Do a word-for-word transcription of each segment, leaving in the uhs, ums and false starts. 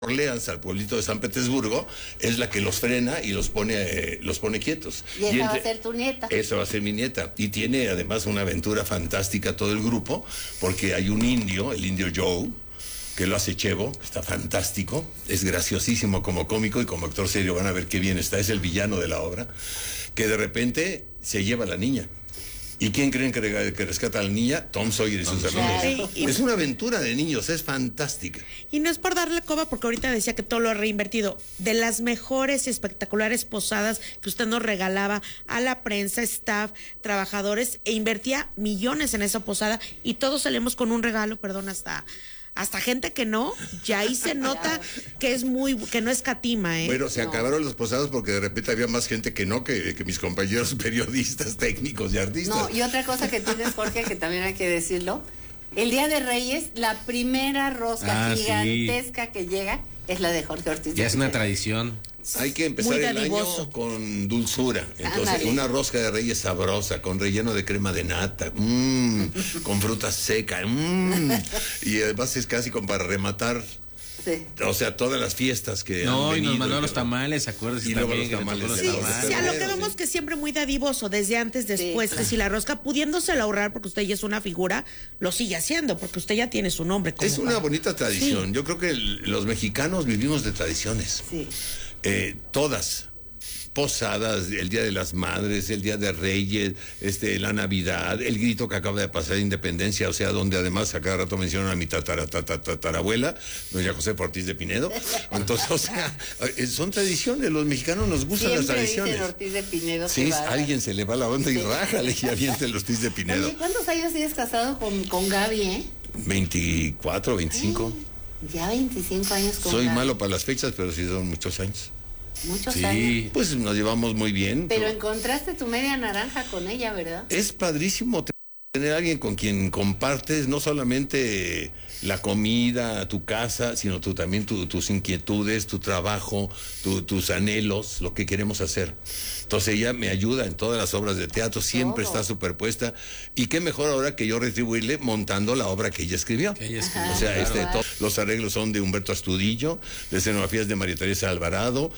Orleans, al pueblito de San Petersburgo, es la que los frena y los pone, eh, los pone quietos. Y esa y va entre, a ser tu nieta. Esa va a ser mi nieta. Y tiene además una aventura fantástica todo el grupo, porque hay un indio, el indio Joe, que lo hace Chevo, está fantástico, es graciosísimo como cómico y como actor serio, van a ver qué bien está, es el villano de la obra, que de repente se lleva a la niña. ¿Y quién creen que, que rescata a la niña? Tom Sawyer y sus amigos. Sí, es una aventura de niños, es fantástica. Y no es por darle coba, porque ahorita decía que todo lo ha reinvertido. De las mejores y espectaculares posadas que usted nos regalaba a la prensa, staff, trabajadores, e invertía millones en esa posada y todos salimos con un regalo, perdón, hasta... Hasta gente que no, ya ahí se nota que es muy, que no escatima, ¿eh? Bueno, se no. acabaron las posadas porque de repente había más gente que no, que, que mis compañeros periodistas, técnicos y artistas. No, y otra cosa que tienes, Jorge, que también hay que decirlo, el Día de Reyes, la primera rosca ah, gigantesca sí. que llega es la de Jorge Ortiz. Ya es una tradición. Hay que empezar el año con dulzura. Entonces, Ándale. una rosca de reyes sabrosa, con relleno de crema de nata, mmm, con fruta seca, mmm, y además es casi como para rematar. Sí. O sea, todas las fiestas que no, han y nos mandó y los tamales, acuérdese y también. Los tamales sí, tamales. Sí, a lo que vemos que siempre muy dadivoso, desde antes, después, sí, que si la rosca, pudiéndosela ahorrar, porque usted ya es una figura, lo sigue haciendo, porque usted ya tiene su nombre. Es una bonita tradición. Sí. Yo creo que el, los mexicanos vivimos de tradiciones. Sí. Eh, todas. Posadas, el Día de las Madres, el Día de Reyes, este, la Navidad, el grito que acaba de pasar de Independencia, o sea, donde además a cada rato mencionan a mi tatara, tatara, tatarabuela, doña José Ortiz de Pinedo. Entonces, o sea, son tradiciones, los mexicanos nos gustan Siempre las tradiciones. Dicen Ortiz de Pinedo. Sí, a alguien se le va la onda y sí. rájale y avienta el Ortiz de Pinedo. Oye, ¿cuántos años tienes casado con, con Gaby, eh? veinticuatro, veinticinco. Ay, ya veinticinco años con Soy Gaby. malo para las fechas, pero sí son muchos años. Muchos sí, años. Pues nos llevamos muy bien. Pero encontraste tu media naranja con ella, ¿verdad? Es padrísimo tener a alguien con quien compartes no solamente la comida, tu casa, sino tú también tu, tus inquietudes, tu trabajo, tu, tus anhelos, lo que queremos hacer. Entonces ella me ayuda en todas las obras de teatro, siempre Todo. está superpuesta. Y qué mejor ahora que yo retribuirle montando la obra que ella escribió. Que ella escribió. O sea, claro. este, todos los arreglos son de Humberto Astudillo, la escenografía es de María Teresa Alvarado,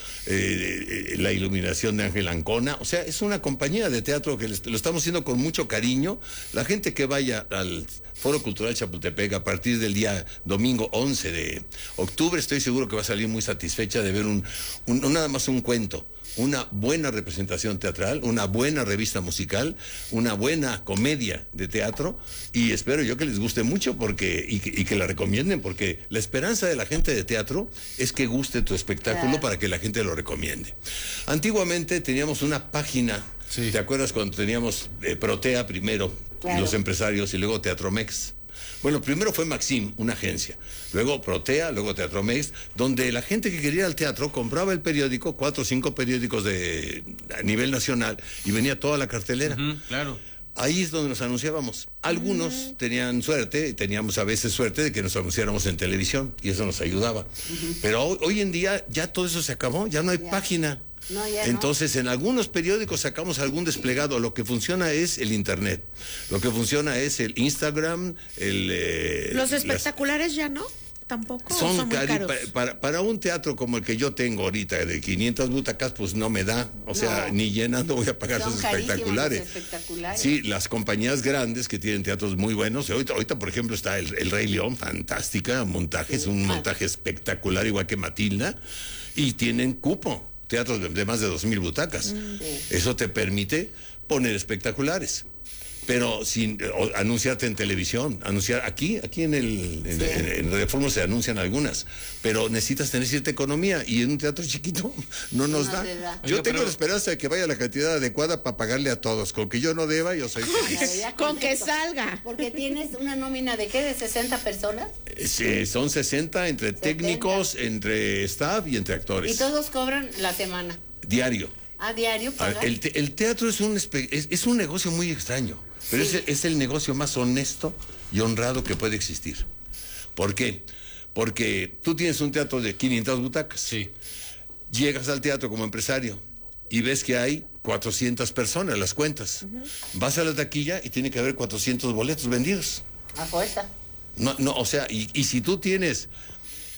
eh, eh, la iluminación de Ángel Ancona. O sea, es una compañía de teatro que lo estamos haciendo con mucho cariño. La gente que vaya al Foro Cultural Chapultepec a partir del día domingo once de octubre, estoy seguro que va a salir muy satisfecha de ver un, un no nada más un cuento, una buena representación teatral, una buena revista musical, una buena comedia de teatro, y espero yo que les guste mucho porque y que, y que la recomienden, porque la esperanza de la gente de teatro es que guste tu espectáculo claro. para que la gente lo recomiende. Antiguamente teníamos una página, sí. ¿te acuerdas cuando teníamos eh, Protea primero, claro. los empresarios, y luego Teatromex? Bueno, primero fue Maxim, una agencia, luego Protea, luego Teatromex, donde la gente que quería ir al teatro compraba el periódico, cuatro o cinco periódicos de a nivel nacional, y venía toda la cartelera. Uh-huh, claro. Ahí es donde nos anunciábamos. Algunos uh-huh. tenían suerte, y teníamos a veces suerte de que nos anunciáramos en televisión, y eso nos ayudaba. Uh-huh. Pero hoy, hoy en día ya todo eso se acabó, ya no hay yeah. página. No, Entonces, no. en algunos periódicos sacamos algún desplegado. Lo que funciona es el internet. Lo que funciona es el Instagram, el... Eh, Los espectaculares las... ya no, tampoco. Son, son muy cari... caros. para, para, para un teatro como el que yo tengo ahorita, de quinientas butacas, pues no me da. O sea, no. ni llenando voy a pagar son sus espectaculares. Los espectaculares. Sí, las compañías grandes que tienen teatros muy buenos. Ahorita, ahorita por ejemplo, está el, el Rey León, fantástica, montaje, sí. es un montaje espectacular, igual que Matilda, y tienen cupo. Teatros de, de más de dos mil butacas. Sí. Eso te permite poner espectaculares. Pero sin o, anunciarte en televisión, anunciar aquí, aquí en el en, sí. en, en Reforma se anuncian algunas, pero necesitas tener cierta economía y en un teatro chiquito no nos no da. da. Yo Oiga, tengo pero... la esperanza de que vaya la cantidad adecuada para pagarle a todos. Con que yo no deba, yo soy feliz. con, con que salga. Porque tienes una nómina de qué, de sesenta personas. Eh, sí, son sesenta entre setenta. Técnicos, entre staff y entre actores. Y todos cobran la semana. Diario. ¿A diario pagas? El, te, el teatro es un, es, es un negocio muy extraño, pero sí. es, es el negocio más honesto y honrado que puede existir. ¿Por qué? Porque tú tienes un teatro de quinientas butacas. Sí. Llegas al teatro como empresario y ves que hay cuatrocientas personas, las cuentas. Uh-huh. Vas a la taquilla y tiene que haber cuatrocientos boletos vendidos. A fuerza. No, no, o sea, y, y si tú tienes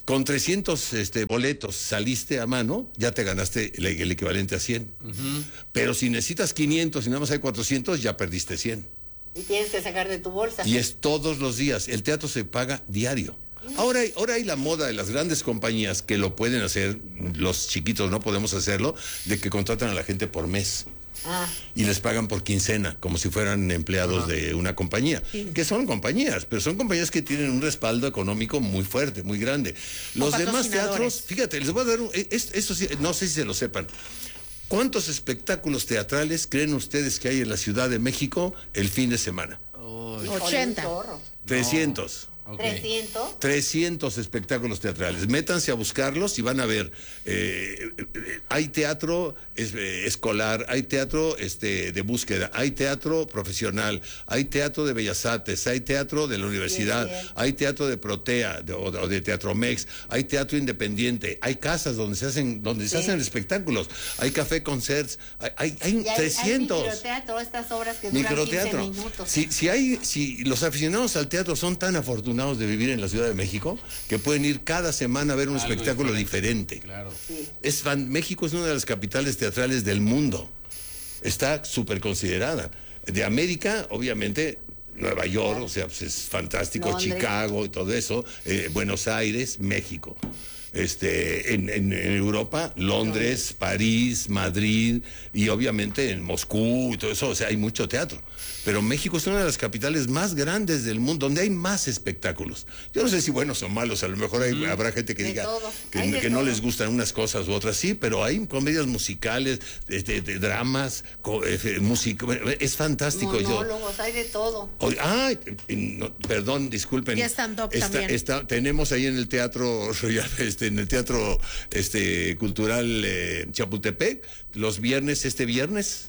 Con trescientos este, boletos saliste a mano, ya te ganaste el, el equivalente a cien. Uh-huh. Pero si necesitas quinientos y nada más hay cuatrocientos, ya perdiste cien. Y tienes que sacar de tu bolsa. Y es todos los días. El teatro se paga diario. Ahora hay, ahora hay la moda de las grandes compañías que lo pueden hacer, los chiquitos no podemos hacerlo, de que contratan a la gente por mes. Ah. Y les pagan por quincena, como si fueran empleados ah. de una compañía, sí. que son compañías, pero son compañías que tienen un respaldo económico muy fuerte, muy grande. Los demás teatros, fíjate, les voy a dar un, esto sí, no sé si se lo sepan. ¿Cuántos espectáculos teatrales creen ustedes que hay en la Ciudad de México el fin de semana? Oh, ochenta. trescientos. Okay. ¿trescientos? trescientos espectáculos teatrales. Métanse a buscarlos y van a ver. Eh, eh, hay teatro es, eh, escolar, hay teatro este, de búsqueda, hay teatro profesional, hay teatro de Bellas Artes, hay teatro de la universidad, bien, bien. hay teatro de Protea de, o, de, o de Teatro Mex, hay teatro independiente, hay casas donde se hacen donde sí. se hacen espectáculos, hay café concerts, hay, hay, hay trescientos. Hay microteatro, estas obras que duran quince minutos. Si, si, hay, si los aficionados al teatro son tan afortunados de vivir en la Ciudad de México, que pueden ir cada semana a ver un Algo espectáculo diferente. diferente. Claro. Sí. Es fan, México es una de las capitales teatrales del mundo. Está súper considerada. De América, obviamente, Nueva York, o sea, pues es fantástico, Londres. Chicago y todo eso, eh, Buenos Aires, México. Este, en, en, en Europa, Londres, París, Madrid y obviamente en Moscú y todo eso, o sea, hay mucho teatro. Pero México es una de las capitales más grandes del mundo, donde hay más espectáculos. Yo no sé si buenos o malos, a lo mejor hay, mm. habrá gente que de diga que, que no les gustan unas cosas u otras, sí, pero hay comedias musicales, de, de, de dramas, eh, música, es fantástico. Monólogos, yo, hay de todo. Ay, ah, no, perdón, disculpen. Ya stand-up está, también. Está, tenemos ahí en el Teatro Royal, este, en el Teatro este, Cultural eh, Chapultepec, los viernes, este viernes,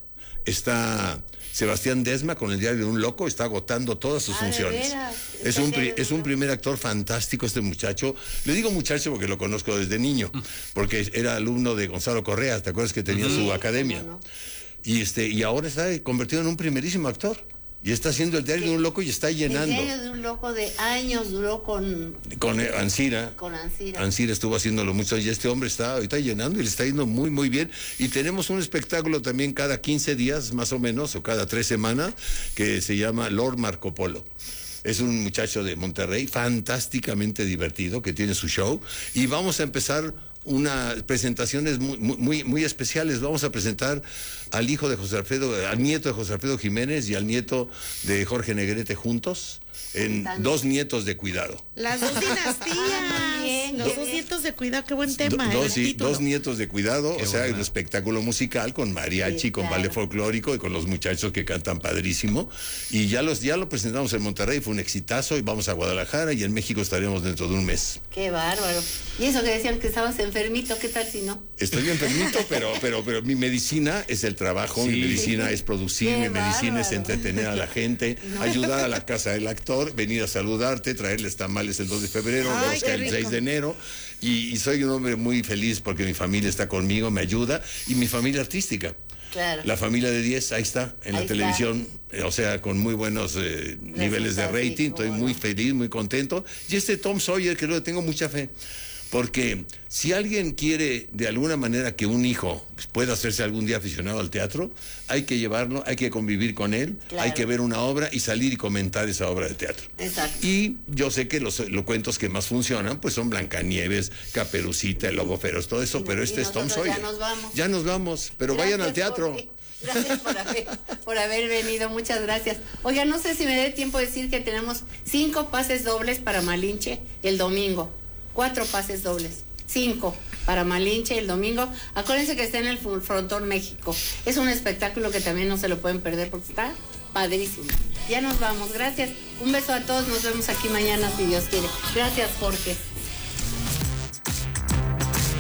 está Sebastián Desma con el Diario de un Loco, está agotando todas sus ah, funciones. Es un, pri, es un primer actor fantástico este muchacho. Le digo muchacho porque lo conozco desde niño, porque era alumno de Gonzalo Correa, ¿te acuerdas que tenía uh-huh. su academia? No? Y, este, y ahora está convertido en un primerísimo actor. Y está haciendo el Diario ¿Qué? de un Loco y está llenando. El Diario de un Loco de años duró con... Con eh, Ancira. Con Ancira. Ancira estuvo haciéndolo mucho y este hombre está ahorita llenando y le está yendo muy, muy bien. Y tenemos un espectáculo también cada quince días, más o menos, o cada tres semanas, que se llama Lord Marco Polo. Es un muchacho de Monterrey, fantásticamente divertido, que tiene su show. Y vamos a empezar unas presentaciones muy, muy, muy especiales. Vamos a presentar al hijo de José Alfredo, al nieto de José Alfredo Jiménez y al nieto de Jorge Negrete juntos, en Dos Nietos de Cuidado. Las dos dinastías. Bien, los dos nietos de cuidado, qué buen tema. Do, dos, sí, dos nietos de cuidado, qué o sea, buena. Un espectáculo musical con mariachi, sí, con claro. ballet folclórico y con los muchachos que cantan padrísimo. Y ya los ya lo presentamos en Monterrey, fue un exitazo, y vamos a Guadalajara y en México estaremos dentro de un mes. Qué bárbaro. Y eso que decían que estabas enfermito, ¿qué tal si no? Estoy enfermito, pero pero pero mi medicina es el trabajo, sí. mi medicina es producir, qué mi bárbaro. medicina es entretener a la gente, no. ayudar a la casa del actor, venir a saludarte, traerles tamales el dos de febrero, Ay, el rico. seis de enero, y, y soy un hombre muy feliz porque mi familia está conmigo, me ayuda, y mi familia artística. Claro. La familia de diez, ahí está, en ahí la televisión, eh, o sea, con muy buenos eh, niveles de rating, estoy muy feliz, muy contento. Y este Tom Sawyer, que le tengo mucha fe, porque si alguien quiere de alguna manera que un hijo pueda hacerse algún día aficionado al teatro, hay que llevarlo, hay que convivir con él, claro. hay que ver una obra y salir y comentar esa obra de teatro. Exacto. Y yo sé que los, los cuentos que más funcionan pues son Blancanieves, Caperucita, El Lobo Feroz, todo eso, y, pero este es Tom Sawyer. Ya nos vamos. Ya nos vamos, pero gracias, vayan al teatro. Jorge. Gracias por haber, por haber venido, muchas gracias. Oiga, no sé si me dé tiempo de decir que tenemos cinco pases dobles para Malinche el domingo. Cuatro pases dobles, cinco para Malinche el domingo. Acuérdense que está en el Frontón México. Es un espectáculo que también no se lo pueden perder porque está padrísimo. Ya nos vamos, gracias. Un beso a todos, nos vemos aquí mañana si Dios quiere. Gracias, Jorge.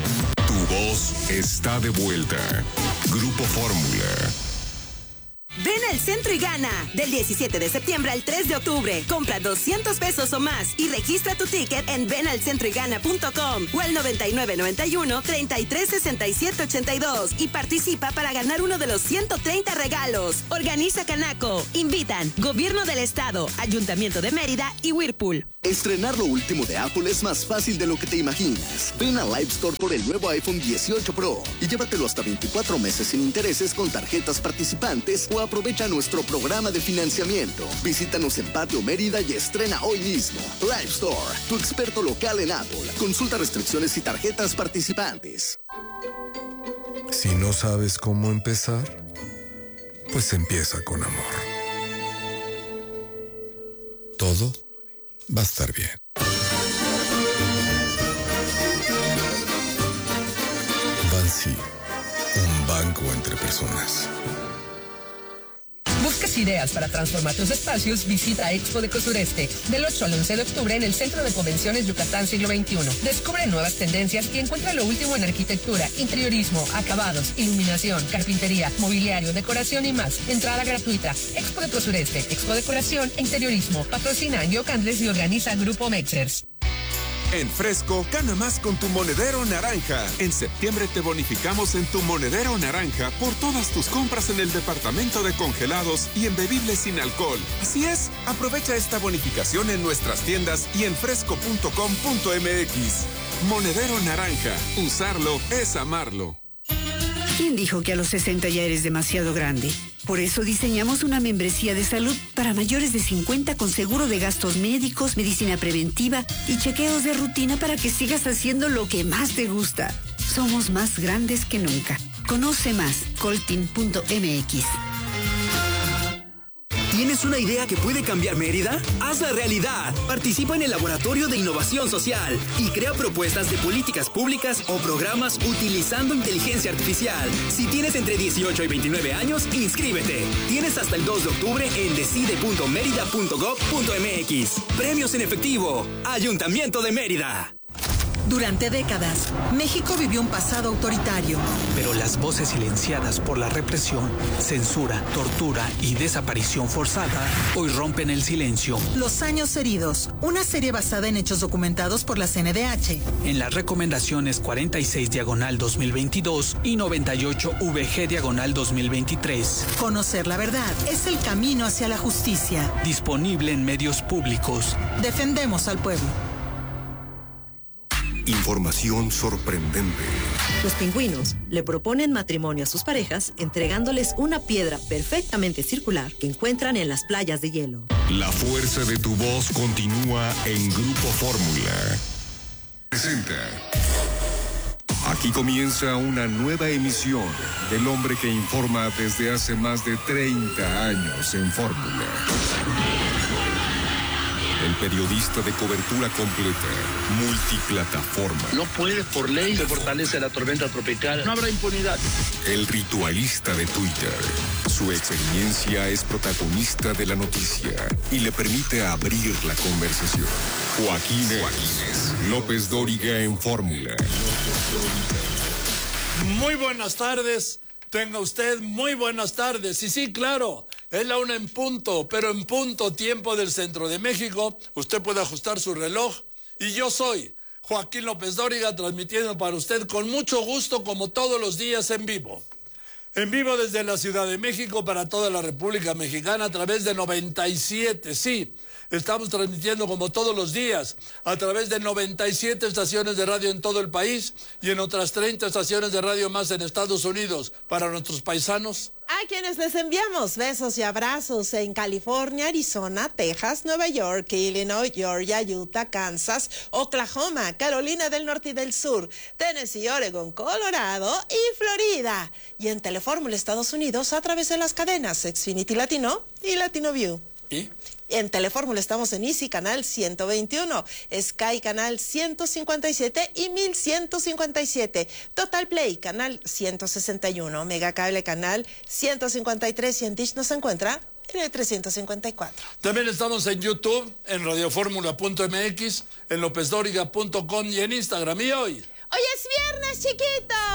Tu voz está de vuelta. Grupo Fórmula. De Ven al centro y gana. Del diecisiete de septiembre al tres de octubre. Compra doscientos pesos o más y registra tu ticket en ven al centro y gana punto com o al noventa y nueve noventa y uno treinta y tres sesenta y siete ochenta y dos y participa para ganar uno de los ciento treinta regalos. Organiza Canaco. Invitan Gobierno del Estado, Ayuntamiento de Mérida y Whirlpool. Estrenar lo último de Apple es más fácil de lo que te imaginas. Ven a Live Store por el nuevo iPhone dieciocho Pro y llévatelo hasta veinticuatro meses sin intereses con tarjetas participantes o aprovecha nuestro programa de financiamiento. Visítanos en Patio Mérida y estrena hoy mismo. Live Store, tu experto local en Apple. Consulta restricciones y tarjetas participantes. Si no sabes cómo empezar, pues empieza con amor. Todo va a estar bien. Bansi, un banco entre personas. ¿Buscas ideas para transformar tus espacios? Visita Expo Deco Sureste del ocho al once de octubre en el Centro de Convenciones Yucatán Siglo veintiuno. Descubre nuevas tendencias y encuentra lo último en arquitectura, interiorismo, acabados, iluminación, carpintería, mobiliario, decoración y más. Entrada gratuita. Expo Deco Sureste, Expo Decoración e Interiorismo. Patrocina Yoc Andrés y organiza Grupo Mexers. En Fresco, gana más con tu monedero naranja. En septiembre te bonificamos en tu monedero naranja por todas tus compras en el departamento de congelados y en bebibles sin alcohol. Así es, aprovecha esta bonificación en nuestras tiendas y en fresco punto com punto m x. Monedero naranja, usarlo es amarlo. ¿Quién dijo que a los sesenta ya eres demasiado grande? Por eso diseñamos una membresía de salud para mayores de cincuenta con seguro de gastos médicos, medicina preventiva y chequeos de rutina para que sigas haciendo lo que más te gusta. Somos más grandes que nunca. Conoce más, coltin punto m x. ¿Tienes una idea que puede cambiar Mérida? ¡Hazla realidad! Participa en el Laboratorio de Innovación Social y crea propuestas de políticas públicas o programas utilizando inteligencia artificial. Si tienes entre dieciocho y veintinueve años, inscríbete. Tienes hasta el dos de octubre en decide punto mérida punto gob punto m x. Premios en efectivo. Ayuntamiento de Mérida. Durante décadas, México vivió un pasado autoritario. Pero las voces silenciadas por la represión, censura, tortura y desaparición forzada hoy rompen el silencio. Los años heridos, una serie basada en hechos documentados por la C N D H. En las recomendaciones cuarenta y seis diagonal dos mil veintidós y noventa y ocho V G diagonal dos mil veintitrés. Conocer la verdad es el camino hacia la justicia. Disponible en medios públicos. Defendemos al pueblo. Información sorprendente. Los pingüinos le proponen matrimonio a sus parejas entregándoles una piedra perfectamente circular que encuentran en las playas de hielo. La fuerza de tu voz continúa en Grupo Fórmula. Presenta. Aquí comienza una nueva emisión del hombre que informa desde hace más de treinta años en Fórmula. El periodista de cobertura completa, multiplataforma. No puede por ley se fortalece la tormenta tropical. No habrá impunidad. El ritualista de Twitter. Su experiencia es protagonista de la noticia y le permite abrir la conversación. Joaquín, Joaquín López Dóriga en Fórmula. Muy buenas tardes. Tenga usted muy buenas tardes. Y sí, claro, es la una en punto, pero en punto tiempo del centro de México. Usted puede ajustar su reloj. Y yo soy Joaquín López Dóriga, transmitiendo para usted con mucho gusto, como todos los días, en vivo. En vivo desde la Ciudad de México para toda la República Mexicana a través de noventa y siete, sí. Estamos transmitiendo como todos los días a través de noventa y siete estaciones de radio en todo el país y en otras treinta estaciones de radio más en Estados Unidos para nuestros paisanos. A quienes les enviamos besos y abrazos en California, Arizona, Texas, Nueva York, Illinois, Georgia, Utah, Kansas, Oklahoma, Carolina del Norte y del Sur, Tennessee, Oregon, Colorado y Florida. Y en Telefórmula Estados Unidos a través de las cadenas Xfinity Latino y Latino View. ¿Y? En Telefórmula estamos en Easy Canal ciento veintiuno, Sky Canal ciento cincuenta y siete y mil ciento cincuenta y siete, Total Play Canal ciento sesenta y uno, Megacable Canal ciento cincuenta y tres y en Dish nos encuentra en el trescientos cincuenta y cuatro. También estamos en YouTube, en radioformula punto m x, en lópezdóriga punto com y en Instagram. ¿Y hoy? ¡Hoy es viernes, chiquitos!